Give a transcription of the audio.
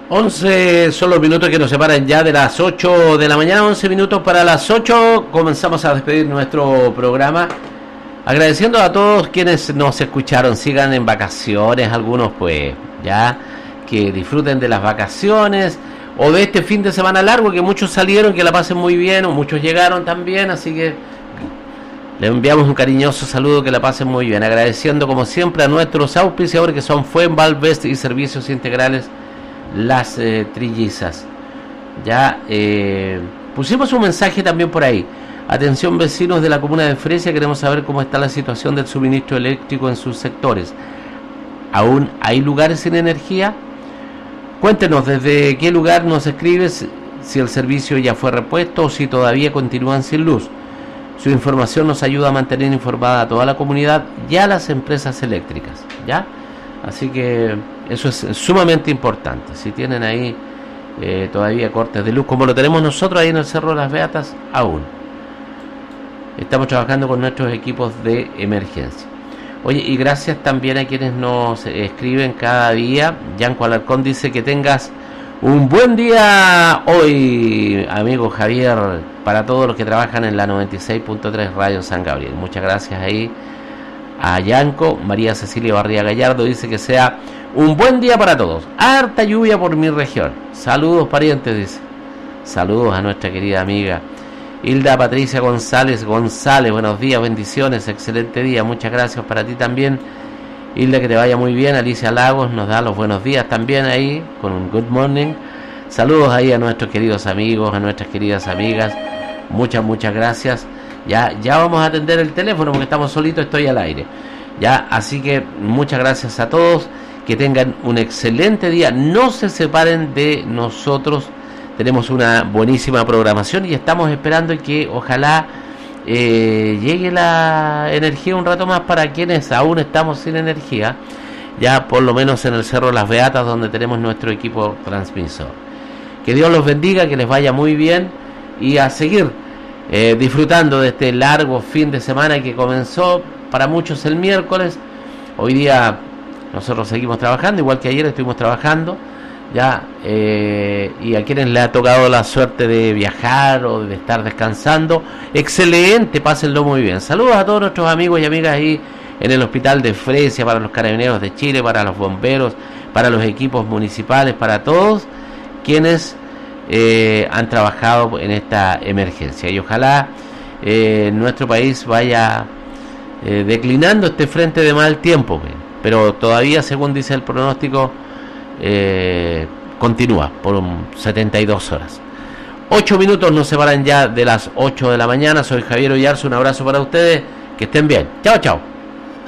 11 son los minutos que nos separan ya de las 8 de la mañana, 11 minutos para las 8. Comenzamos a despedir nuestro programa, agradeciendo a todos quienes nos escucharon. Sigan en vacaciones, algunos pues ya que disfruten de las vacaciones o de este fin de semana largo, que muchos salieron, que la pasen muy bien, o muchos llegaron también, así que le enviamos un cariñoso saludo, que la pasen muy bien, agradeciendo como siempre a nuestros auspiciadores que son Fuenval Best y Servicios Integrales Las Trillizas. Ya pusimos un mensaje también por ahí. Atención vecinos de la comuna de Fresia, queremos saber cómo está la situación del suministro eléctrico en sus sectores. ¿Aún hay lugares sin energía? Cuéntenos desde qué lugar nos escribes, si el servicio ya fue repuesto o si todavía continúan sin luz. Su información nos ayuda a mantener informada a toda la comunidad y a las empresas eléctricas, ¿ya? Así que eso es sumamente importante. Si tienen ahí todavía cortes de luz, como lo tenemos nosotros ahí en el Cerro de las Beatas, aún estamos trabajando con nuestros equipos de emergencia. Oye, y gracias también a quienes nos escriben cada día. Yanco Alarcón dice que tengas un buen día hoy, amigo Javier, para todos los que trabajan en la 96.3 Radio San Gabriel. Muchas gracias ahí a Yanco. María Cecilia Barría Gallardo dice que sea un buen día para todos. Harta lluvia por mi región. Saludos parientes, dice. Saludos a nuestra querida amiga Hilda Patricia González, buenos días, bendiciones, excelente día, muchas gracias para ti también, Hilda, que te vaya muy bien. Alicia Lagos nos da los buenos días también ahí, con un good morning. Saludos ahí a nuestros queridos amigos, a nuestras queridas amigas, muchas gracias. Ya vamos a atender el teléfono porque estamos solitos, estoy al aire. Ya, así que muchas gracias a todos, que tengan un excelente día, no se separen de nosotros. Tenemos una buenísima programación y estamos esperando que ojalá llegue la energía un rato más para quienes aún estamos sin energía, ya por lo menos en el Cerro de las Beatas, donde tenemos nuestro equipo transmisor. Que Dios los bendiga, que les vaya muy bien y a seguir disfrutando de este largo fin de semana que comenzó para muchos el miércoles. Hoy día nosotros seguimos trabajando, igual que ayer estuvimos trabajando. Ya, y a quienes le ha tocado la suerte de viajar o de estar descansando, excelente, pásenlo muy bien. Saludos a todos nuestros amigos y amigas ahí en el hospital de Fresia, para los Carabineros de Chile, para los bomberos, para los equipos municipales, para todos quienes han trabajado en esta emergencia. Y ojalá nuestro país vaya declinando este frente de mal tiempo, pero todavía, según dice el pronóstico, continúa por 72 horas. 8 minutos nos separan ya de las 8 de la mañana. Soy Javier Oyarzo, un abrazo para ustedes, que estén bien, chao.